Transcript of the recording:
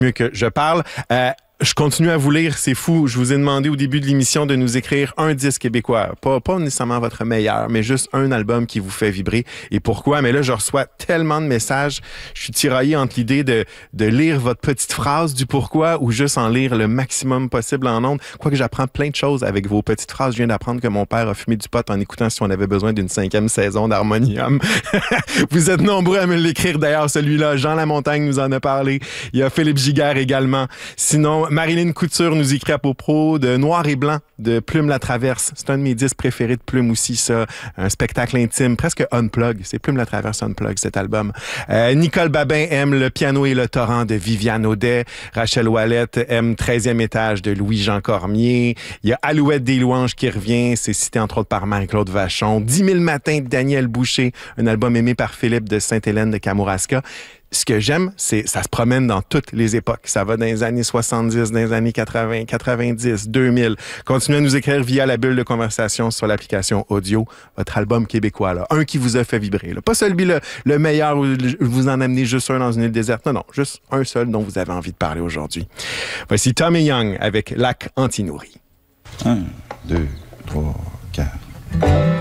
mieux que je parle. Je continue à vous lire, c'est fou. Je vous ai demandé au début de l'émission de nous écrire un disque québécois. Pas nécessairement votre meilleur, mais juste un album qui vous fait vibrer. Et pourquoi? Mais là, je reçois tellement de messages. Je suis tiraillé entre l'idée de lire votre petite phrase du pourquoi ou juste en lire le maximum possible en ondes. Quoique j'apprends plein de choses avec vos petites phrases. Je viens d'apprendre que mon père a fumé du pot en écoutant si on avait besoin d'une 5e saison d'Harmonium. Vous êtes nombreux à me l'écrire d'ailleurs, celui-là. Jean Lamontagne nous en a parlé. Il y a Philippe Giguère également. Sinon, Marilyn Couture nous écrit à propos de Noir et Blanc de Plume la Traverse. C'est un de mes disques préférés de Plume aussi, ça. Un spectacle intime, presque unplug. C'est Plume la Traverse unplug, cet album. Nicole Babin aime Le piano et le torrent de Viviane Audet. Rachel Ouellette aime 13e étage de Louis-Jean Cormier. Il y a Alouette des louanges qui revient. C'est cité entre autres par Marie-Claude Vachon. 10 000 matins de Daniel Boucher. Un album aimé par Philippe de Sainte-Hélène de Kamouraska. Ce que j'aime, c'est ça se promène dans toutes les époques. Ça va dans les années 70, dans les années 80, 90, 2000. Continuez à nous écrire via la bulle de conversation sur l'application audio. Votre album québécois, là. Un qui vous a fait vibrer. Là. Pas celui le meilleur où vous en amenez juste un dans une île déserte. Non, juste un seul dont vous avez envie de parler aujourd'hui. Voici Tommy Young avec Lac Antinouri. 1, 2, 3, 4...